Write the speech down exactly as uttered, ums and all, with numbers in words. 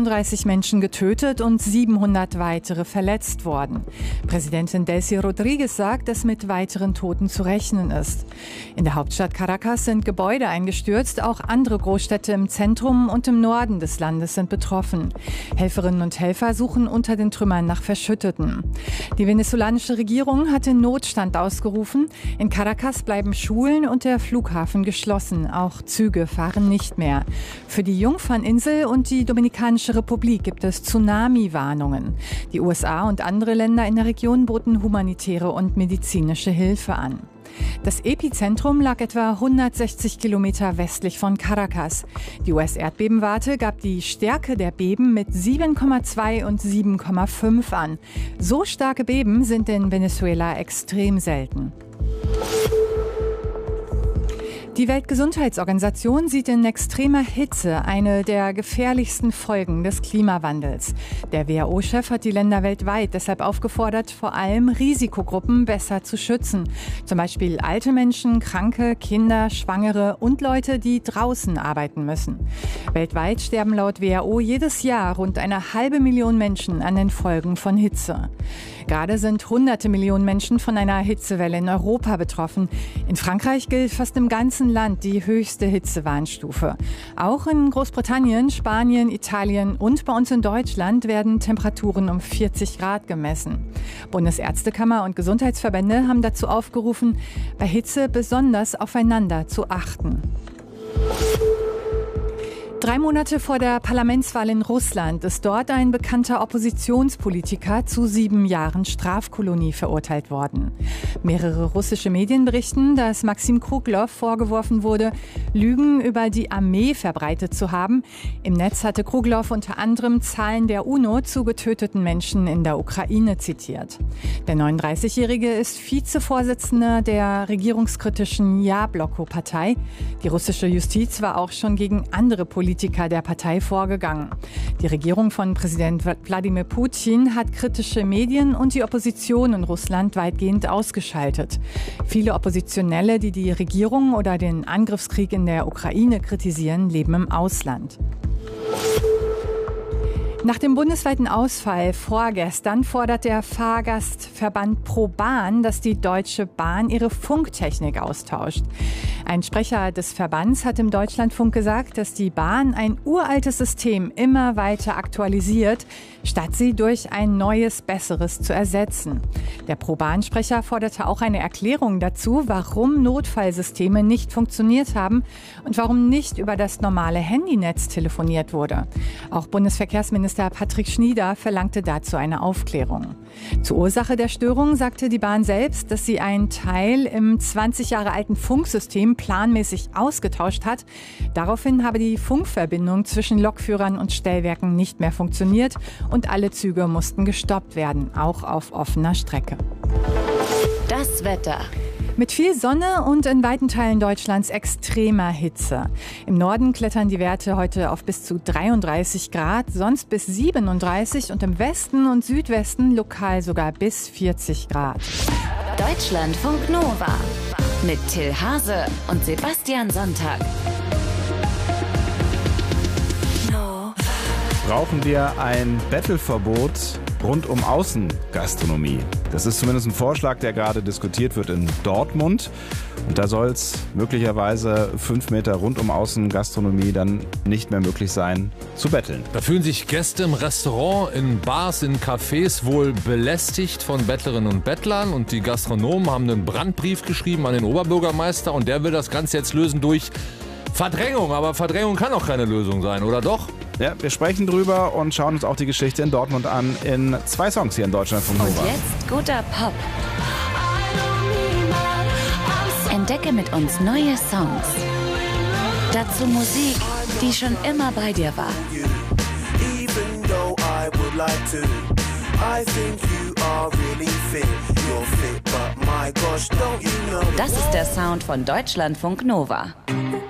zweiunddreißig Menschen getötet und siebenhundert weitere verletzt worden. Präsidentin Delcy Rodriguez sagt, dass mit weiteren Toten zu rechnen ist. In der Hauptstadt Caracas sind Gebäude eingestürzt, auch andere Großstädte im Zentrum und im Norden des Landes sind betroffen. Helferinnen und Helfer suchen unter den Trümmern nach Verschütteten. Die venezolanische Regierung hat den Notstand ausgerufen. In Caracas bleiben Schulen und der Flughafen geschlossen. Auch Züge fahren nicht mehr. Für die Jungferninsel und die Dominikanische Republik gibt es Tsunami-Warnungen. Die U S A und andere Länder in der Region boten humanitäre und medizinische Hilfe an. Das Epizentrum lag etwa hundertsechzig Kilometer westlich von Caracas. Die U S-Erdbebenwarte gab die Stärke der Beben mit sieben Komma zwei und sieben Komma fünf an. So starke Beben sind in Venezuela extrem selten. Die Weltgesundheitsorganisation sieht in extremer Hitze eine der gefährlichsten Folgen des Klimawandels. Der W H O-Chef hat die Länder weltweit deshalb aufgefordert, vor allem Risikogruppen besser zu schützen. Zum Beispiel alte Menschen, Kranke, Kinder, Schwangere und Leute, die draußen arbeiten müssen. Weltweit sterben laut W H O jedes Jahr rund eine halbe Million Menschen an den Folgen von Hitze. Gerade sind hunderte Millionen Menschen von einer Hitzewelle in Europa betroffen. In Frankreich gilt fast im ganzen Land die höchste Hitzewarnstufe. Auch in Großbritannien, Spanien, Italien und bei uns in Deutschland werden Temperaturen um vierzig Grad gemessen. Bundesärztekammer und Gesundheitsverbände haben dazu aufgerufen, bei Hitze besonders aufeinander zu achten. Drei Monate vor der Parlamentswahl in Russland ist dort ein bekannter Oppositionspolitiker zu sieben Jahren Strafkolonie verurteilt worden. Mehrere russische Medien berichten, dass Maxim Kruglow vorgeworfen wurde, Lügen über die Armee verbreitet zu haben. Im Netz hatte Kruglow unter anderem Zahlen der UNO zu getöteten Menschen in der Ukraine zitiert. Der neununddreißigjährige ist Vizevorsitzender der regierungskritischen Jabloko-Partei. Die russische Justiz war auch schon gegen andere Politiker Politiker der Partei vorgegangen. Die Regierung von Präsident Wladimir Putin hat kritische Medien und die Opposition in Russland weitgehend ausgeschaltet. Viele Oppositionelle, die die Regierung oder den Angriffskrieg in der Ukraine kritisieren, leben im Ausland. Nach dem bundesweiten Ausfall vorgestern fordert der Fahrgastverband ProBahn, dass die Deutsche Bahn ihre Funktechnik austauscht. Ein Sprecher des Verbands hat im Deutschlandfunk gesagt, dass die Bahn ein uraltes System immer weiter aktualisiert, statt sie durch ein neues, besseres zu ersetzen. Der ProBahn-Sprecher forderte auch eine Erklärung dazu, warum Notfallsysteme nicht funktioniert haben und warum nicht über das normale Handynetz telefoniert wurde. Auch Bundesverkehrsminister Patrick Schnieder verlangte dazu eine Aufklärung. Zur Ursache der Störung sagte die Bahn selbst, dass sie einen Teil im zwanzig Jahre alten Funksystem planmäßig ausgetauscht hat. Daraufhin habe die Funkverbindung zwischen Lokführern und Stellwerken nicht mehr funktioniert und alle Züge mussten gestoppt werden, auch auf offener Strecke. Das Wetter. Mit viel Sonne und in weiten Teilen Deutschlands extremer Hitze. Im Norden klettern die Werte heute auf bis zu dreiunddreißig Grad, sonst bis siebenunddreißig und im Westen und Südwesten lokal sogar bis vierzig Grad. Deutschlandfunk Nova mit Till Hase und Sebastian Sonntag. Brauchen wir ein Bettelverbot rund um Außengastronomie? Das ist zumindest ein Vorschlag, der gerade diskutiert wird in Dortmund. Und da soll es möglicherweise fünf Meter rund um Außengastronomie dann nicht mehr möglich sein, zu betteln. Da fühlen sich Gäste im Restaurant, in Bars, in Cafés wohl belästigt von Bettlerinnen und Bettlern. Und die Gastronomen haben einen Brandbrief geschrieben an den Oberbürgermeister. Und der will das Ganze jetzt lösen durch Verdrängung. Aber Verdrängung kann auch keine Lösung sein, oder doch? Ja, wir sprechen drüber und schauen uns auch die Geschichte in Dortmund an in zwei Songs hier in Deutschlandfunk Nova. Und jetzt guter Pop. Entdecke mit uns neue Songs. Dazu Musik, die schon immer bei dir war. Das ist der Sound von Deutschlandfunk Nova.